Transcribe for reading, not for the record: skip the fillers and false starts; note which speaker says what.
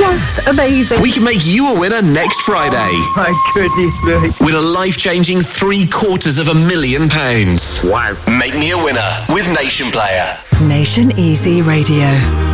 Speaker 1: Just amazing.
Speaker 2: We can make you a winner next Friday.
Speaker 1: My goodness me.
Speaker 2: With a life-changing £750,000.
Speaker 1: Wow.
Speaker 2: Make me a winner with Nation Player.
Speaker 3: Nation Easy Radio.